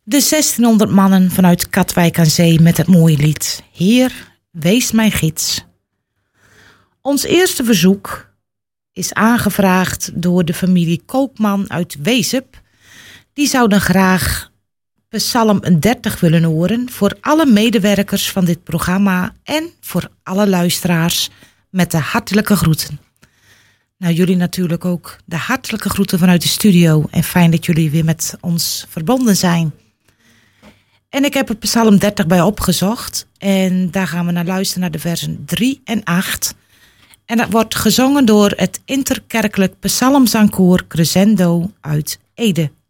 De 1600 mannen vanuit Katwijk aan Zee met het mooie lied Heer, wees mijn gids. Ons eerste verzoek is aangevraagd door de familie Koopman uit Wezep. Die zouden graag Psalm 30 willen horen voor alle medewerkers van dit programma en voor alle luisteraars met de hartelijke groeten. Nou, jullie natuurlijk ook de hartelijke groeten vanuit de studio en fijn dat jullie weer met ons verbonden zijn. En ik heb er Psalm 30 bij opgezocht en daar gaan we naar luisteren naar de versen 3 en 8. En dat wordt gezongen door het interkerkelijk psalmzangkoor Crescendo uit Ede.